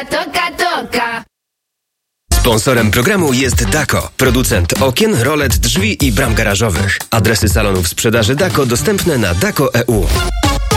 toka. Sponsorem programu jest Dako, producent okien, rolet, drzwi i bram garażowych. Adresy salonów sprzedaży Dako dostępne na dako.eu.